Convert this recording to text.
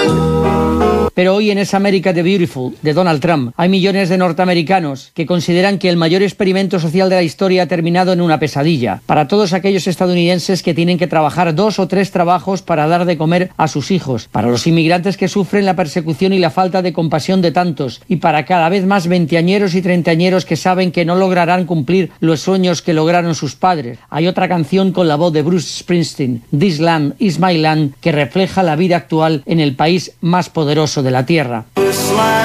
Pero hoy en esa America the Beautiful de Donald Trump hay millones de norteamericanos que consideran que el mayor experimento social de la historia ha terminado en una pesadilla. Para todos aquellos estadounidenses que tienen que trabajar 2 o 3 trabajos para dar de comer a sus hijos, para los inmigrantes que sufren la persecución y la falta de compasión de tantos, y para cada vez más veinteañeros y treintañeros que saben que no lograrán cumplir los sueños que lograron sus padres. Hay otra canción con la voz de Bruce Springsteen, This Land is My Land, que refleja la vida actual en el país más poderoso de la tierra.